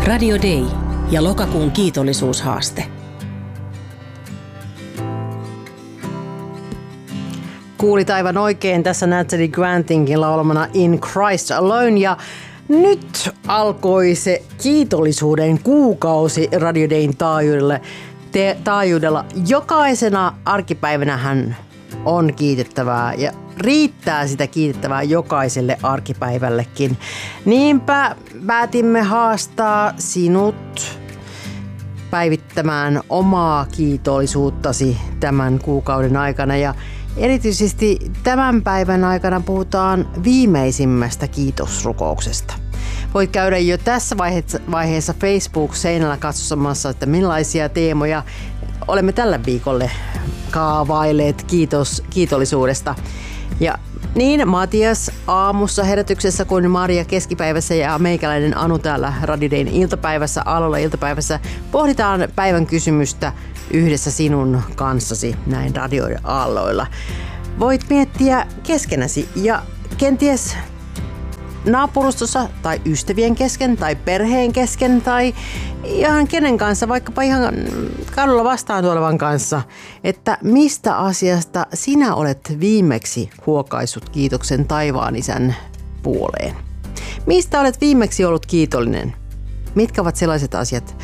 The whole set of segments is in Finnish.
Radio Day ja lokakuun kiitollisuushaaste. Kuulit aivan oikein tässä Natalie Grantinkin laulamana In Christ Alone, ja nyt alkoi se kiitollisuuden kuukausi Radio Dayn taajuudella. Jokaisena arkipäivänä hän on kiitettävää ja riittää sitä kiitettävää jokaiselle arkipäivällekin. Niinpä päätimme haastaa sinut päivittämään omaa kiitollisuuttasi tämän kuukauden aikana, ja erityisesti tämän päivän aikana puhutaan viimeisimmästä kiitosrukouksesta. Voit käydä jo tässä vaiheessa Facebook-seinällä katsomassa, että millaisia teemoja olemme tällä viikolle kaavailleet kiitollisuudesta. Ja niin Matias aamussa herätyksessä kuin Maria keskipäivässä ja meikäläinen Anu täällä Radio Dayn iltapäivässä, Alolla iltapäivässä pohditaan päivän kysymystä yhdessä sinun kanssasi näin radioaalloilla. Voit miettiä keskenäsi ja kenties naapurustossa tai ystävien kesken tai perheen kesken tai ihan kenen kanssa, vaikkapa ihan kadulla vastaan tulevan kanssa, että mistä asiasta sinä olet viimeksi huokaissut kiitoksen taivaan isän puoleen. Mistä olet viimeksi ollut kiitollinen? Mitkä ovat sellaiset asiat,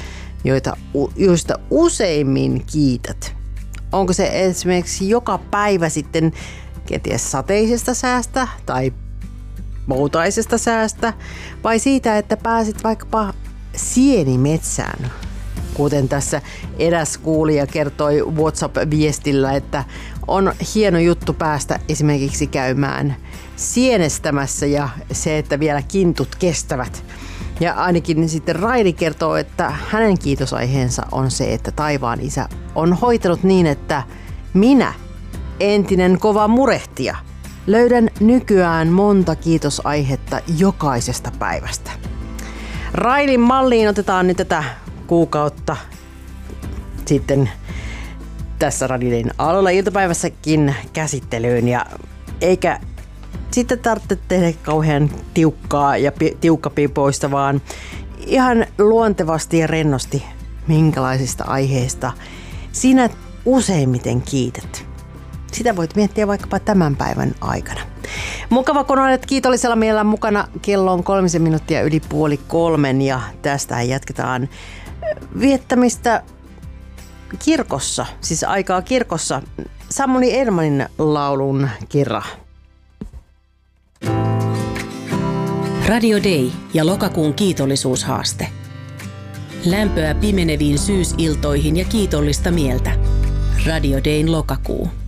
joista useimmin kiität? Onko se esimerkiksi joka päivä sitten kenties sateisesta säästä tai moutaisesta säästä, vai siitä, että pääsit vaikkapa sienimetsään? Kuten tässä eräs kuulija kertoi WhatsApp-viestillä, että on hieno juttu päästä esimerkiksi käymään sienestämässä ja se, että vielä kintut kestävät. Ja ainakin sitten Raili kertoo, että hänen kiitosaiheensa on se, että taivaan isä on hoitanut niin, että minä, entinen kova murehtija, löydän nykyään monta kiitosaihetta jokaisesta päivästä. Railin malliin otetaan nyt tätä kuukautta sitten tässä Radio Dayn Alolla iltapäivässäkin käsittelyyn, ja eikä sitten tarvitse tehdä kauhean tiukkaa ja tiukkapipoista, vaan ihan luontevasti ja rennosti, minkälaisista aiheista sinä useimmiten kiität. Sitä voit miettiä vaikkapa tämän päivän aikana. Mukava, kun olet kiitollisella mielellä mukana. Kello on 3 minuuttia yli 2:30 ja tästä jatketaan viettämistä kirkossa, siis aikaa kirkossa, Samuli Ermanin laulun kerran. Radio Day ja lokakuun kiitollisuushaaste. Lämpöä pimeneviin syysiltoihin ja kiitollista mieltä. Radio Dayn lokakuu.